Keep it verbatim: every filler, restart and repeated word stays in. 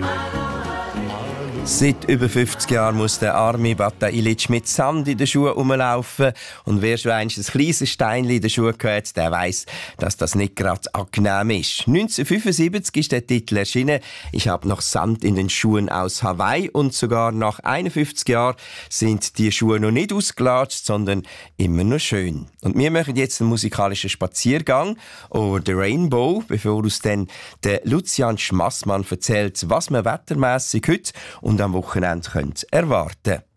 Seit über fünfzig Jahren muss der arme Bata Ilic mit Sand in den Schuhen rumlaufen. Und wer schon einst ein kleines Steinchen in den Schuhen gehört, der weiss, dass das nicht gerade angenehm ist. neunzehnhundertfünfundsiebzig ist der Titel erschienen. Ich habe noch Sand in den Schuhen aus Hawaii. Und sogar nach einundfünfzig Jahren sind die Schuhe noch nicht ausgelatscht, sondern immer noch schön. Und wir machen jetzt einen musikalischen Spaziergang over the Rainbow, bevor uns dann der Lucian Schmassmann erzählt, was wir wettermässig heute und am Wochenende könnt erwarten.